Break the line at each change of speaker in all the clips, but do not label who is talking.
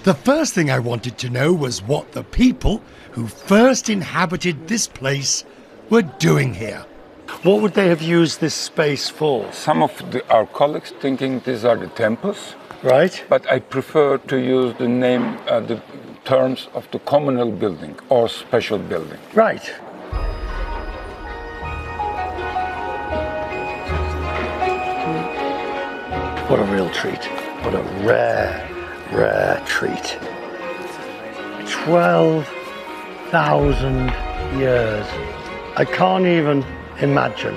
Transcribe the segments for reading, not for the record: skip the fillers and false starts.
The first thing I wanted to know was what the people who first inhabited this place were doing here. What would they have used this space for?
Some of our colleagues thinking these are the temples.
Right.
But I prefer to use the name, the terms of the communal building or special building.
Right. What a real treat. What a rare, rare treat. 12,000 years. I can't even imagine.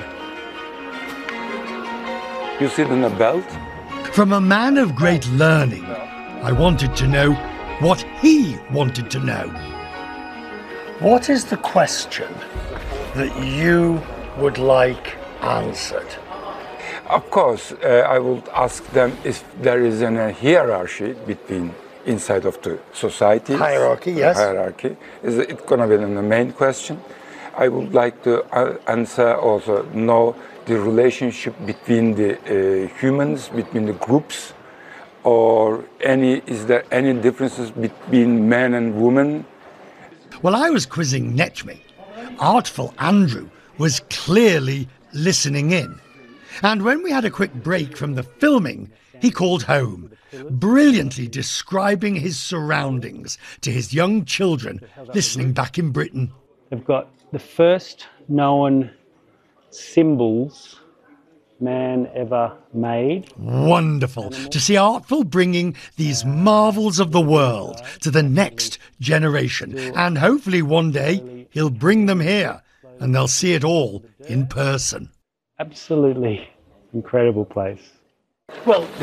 You sit in a belt?
From a man of great learning, I wanted to know what he wanted to know. What is the question that you would like answered?
Of course, I would ask them if there is a hierarchy between inside of the society.
Hierarchy, yes.
Hierarchy. Is it going to be the main question? I would like to answer also know the relationship between the humans, between the groups, or is there any differences between men and women?
While I was quizzing Nechmi, artful Andrew was clearly listening in. And when we had a quick break from the filming, he called home, brilliantly describing his surroundings to his young children listening back in Britain.
They've got the first known symbols man ever made.
Wonderful to see Artful bringing these marvels of the world to the next generation. And hopefully one day he'll bring them here and they'll see it all in person.
Absolutely incredible place.
Well,